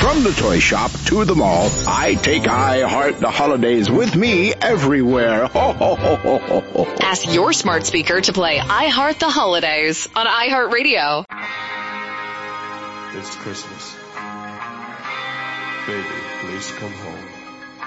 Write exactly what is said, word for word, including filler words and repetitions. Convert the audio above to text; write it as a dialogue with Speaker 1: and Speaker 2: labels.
Speaker 1: From the toy shop to the mall, I take I Heart the Holidays with me everywhere. Ho, ho, ho, ho, ho, ho.
Speaker 2: Ask your smart speaker to play I Heart the Holidays on iHeartRadio.
Speaker 3: It's Christmas. Baby, please come home.